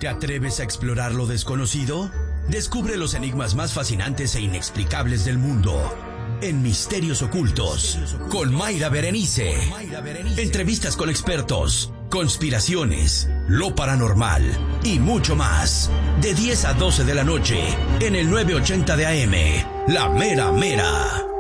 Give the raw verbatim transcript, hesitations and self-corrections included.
¿Te atreves a explorar lo desconocido? Descubre los enigmas más fascinantes e inexplicables del mundo en Misterios Ocultos con Mayra Berenice. Entrevistas con expertos, conspiraciones, lo paranormal y mucho más. De diez a doce de la noche en el nueve ochenta de A M, La Mera Mera.